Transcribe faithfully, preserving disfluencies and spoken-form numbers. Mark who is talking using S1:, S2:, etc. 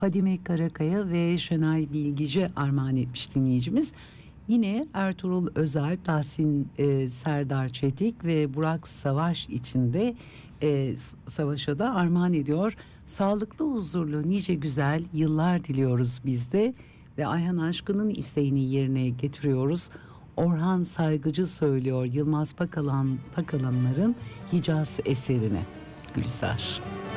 S1: Fadime Karakaya ve Şenay Bilgici armağan etmiş dinleyicimiz. Yine Ertuğrul Özel, Tahsin e, Serdar Çetik ve Burak Savaş içinde e, Savaş'a da armağan ediyor. Sağlıklı, huzurlu, nice güzel yıllar diliyoruz biz de ve Ayhan Aşkın'ın isteğini yerine getiriyoruz. Orhan Saygıcı söylüyor Yılmaz Pakalan, Pakalanların Hicaz eserine. Gülizar.